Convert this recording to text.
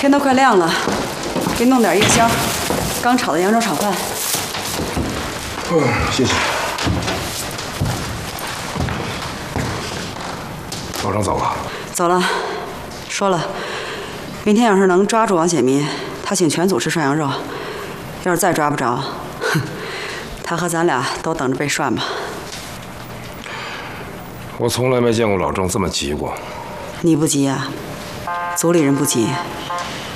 天都快亮了，给你弄点夜宵，刚炒的扬州炒饭。 谢谢。老张走了？ 走了，说了，明天要是能抓住王显民，他请全组吃涮羊肉；要是再抓不着，哼，他和咱俩都等着被涮吧。 我从来没见过老郑这么急过。 你不急呀？组里人不急。